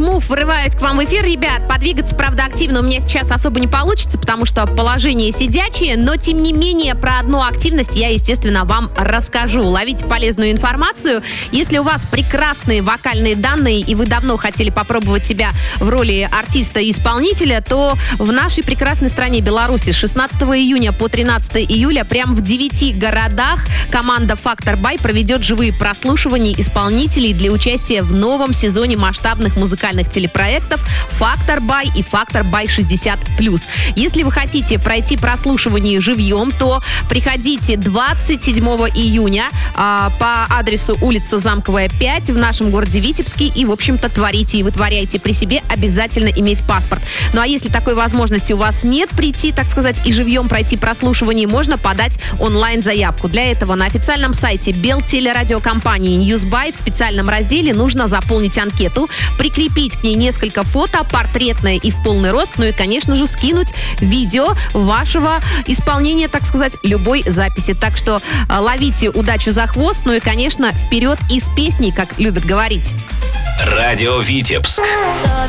Move. Врываюсь к вам в эфир, ребят. Подвигаться, правда, активно у меня сейчас особо не получится, потому что положение сидячее, но, тем не менее, про одну активность я, естественно, вам расскажу. Ловите полезную информацию. Если у вас прекрасные вокальные данные, и вы давно хотели попробовать себя в роли артиста-исполнителя, то в нашей прекрасной стране Беларуси с 16 июня по 13 июля прям в 9 городах команда Factor by проведет живые прослушивания исполнителей для участия в новом сезоне масштабных музыкальных телепроектов Factor by и Factor by 60+. Если вы хотите пройти прослушивание живьем, то приходите 27 июня по адресу улица Замковая, 5 в нашем городе Витебске и, в общем-то, творите и вытворяйте. При себе обязательно иметь паспорт. Ну а если такой возможности у вас нет прийти, так сказать, и живьем пройти прослушивание, можно подать онлайн-заявку. Для этого на официальном сайте Белтелерадиокомпании Newsby в специальном разделе нужно заполнить анкету, прикрепить к ней несколько фото, портретное и в полный рост, ну и, конечно же, скинуть видео вашего исполнения, так сказать, любой записи. Так что ловите удачу за хвост, ну и, конечно, вперед и с песней, как любят говорить. Радио Витебск.